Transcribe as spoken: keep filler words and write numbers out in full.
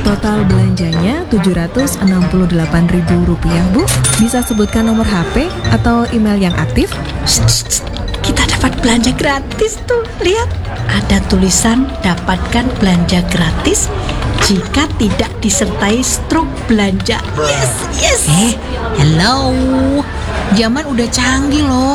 Total belanjanya tujuh ratus enam puluh delapan ribu rupiah, Bu. Bisa sebutkan nomor H P atau email yang aktif? Shh, shh, shh. Kita dapat belanja gratis tuh. Lihat, ada tulisan dapatkan belanja gratis jika tidak disertai struk belanja. Yes, yes. Eh, hello. Zaman udah canggih loh.